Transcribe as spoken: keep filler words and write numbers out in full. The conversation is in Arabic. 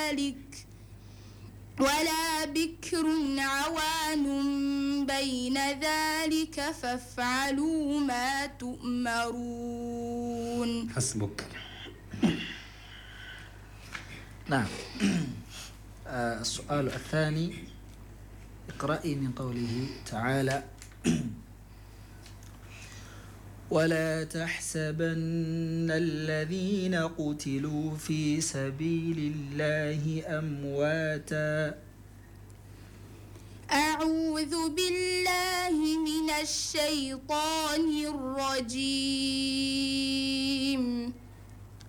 ذلك ولا بكر عوان بين ذلك فافعلوا ما تؤمرون. حسبك. نعم. السؤال الثاني، اقرأي من قوله تعالى: ولا تحسبن الذين قتلوا في سبيل الله أمواتا. أعوذ بالله من الشيطان الرجيم.